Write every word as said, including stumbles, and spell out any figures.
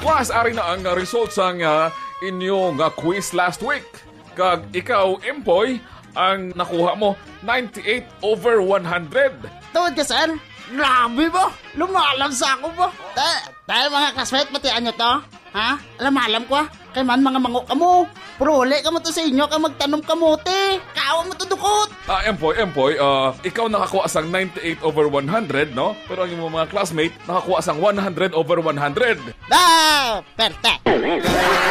Was ari na ang results sang uh, inyong uh, quiz last week. Kag ikaw, Empoy, ang nakuha mo ninety-eight over one hundred. Tawad ka, sir? Grabe ba? Lumalam sa ako ba? Tayo mga classmate, matian nyo to? Ha? Alam, alam ko ah. Kaya man mga mango ka mo. Prole ka mo to sa inyo ka magtanom kamote. Kawa mo to dukot. Ah, Empoy, Empoy, uh, ikaw nakakuha sang ninety-eight over one hundred, no? Pero ang iyong mga classmate nakakuha sang one hundred over one hundred. Ah, perfect.